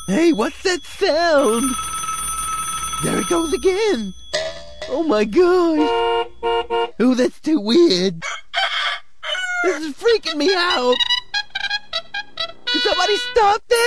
Hey, what's that sound? There it goes again. Oh my gosh. Oh, that's too weird. This is freaking me out. Can somebody stop this?